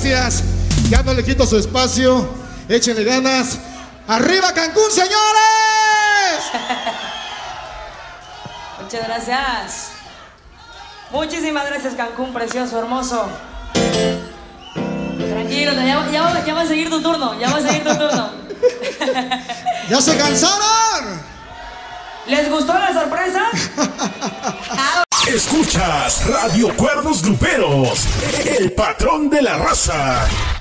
gracias. Ya no le quito su espacio. Échenle ganas. ¡Arriba Cancún, señores! Muchas gracias. Muchísimas gracias, Cancún, precioso, hermoso. Tranquilo, ya va a seguir tu turno. Ya va a seguir tu turno. ¡Ya se cansaron! ¿Les gustó la sorpresa? Escuchas Radio Cuernos Gruperos, el patrón de la raza.